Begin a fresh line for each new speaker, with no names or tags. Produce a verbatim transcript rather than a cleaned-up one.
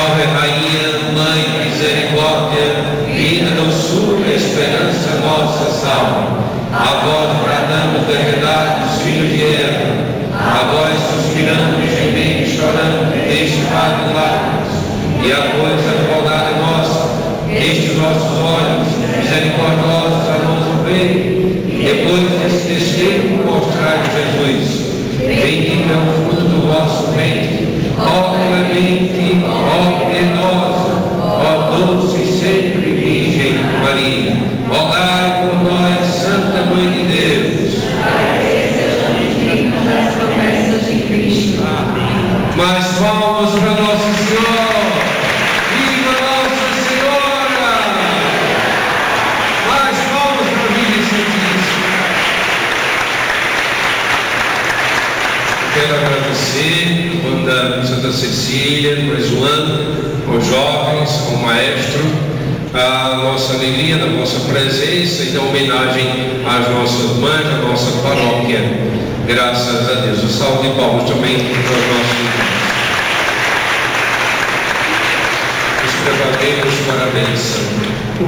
Salve Rainha, Mãe de Misericórdia, vida, doçura e esperança nossa, salve. A vós bradamos da verdade dos filhos de Eva, a vós suspirando, gemendo e chorando neste vale de lágrimas, e a coisa advogada nossa, estes vossos olhos misericordiosos a nos ver, depois desse desterro mostrai Jesus. Bendito é o fruto do vosso ventre, ó clemente, ó piedosa, ó doce e sempre Virgem Maria. Rogai por nós, Santa Mãe de Deus. Mais palmas para Nossa Senhora. Viva Nossa Senhora! Mais palmas para a Virgem Santíssima. Quero agradecer a banda Santa Cecília, por esse ano, aos jovens, ao maestro, a nossa alegria da vossa presença e da homenagem às nossas mães, à nossa paróquia. Graças a Deus. Um salve de palmas também para os nossos irmãos. Nos preparemos para a bênção.